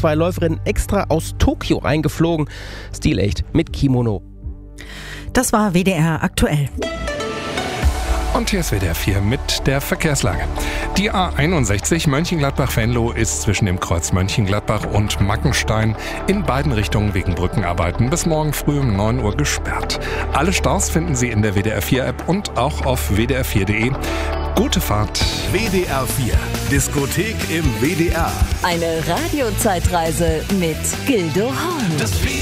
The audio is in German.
2 Läuferinnen extra aus Tokio eingeflogen. Stilecht mit Kimono. Das war WDR aktuell. Und hier ist WDR 4 mit der Verkehrslage. Die A61 Mönchengladbach-Venlo ist zwischen dem Kreuz Mönchengladbach und Mackenstein in beiden Richtungen wegen Brückenarbeiten bis morgen früh um 9 Uhr gesperrt. Alle Staus finden Sie in der WDR 4-App und auch auf wdr4.de. Gute Fahrt. WDR 4, Diskothek im WDR. Eine Radiozeitreise mit Gildo Horn.